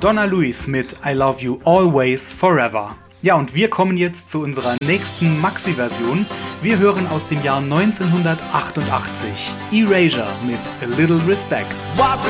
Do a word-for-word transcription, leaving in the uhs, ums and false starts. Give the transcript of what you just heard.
Donna Luis mit I Love You Always Forever. Ja, und wir kommen jetzt zu unserer nächsten Maxi-Version. Wir hören aus dem Jahr neunzehnhundertachtundachtzig Erasure mit A Little Respect.